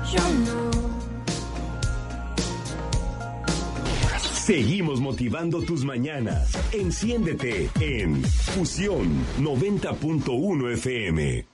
Seguimos motivando tus mañanas. Enciéndete en Fusión 90.1 FM.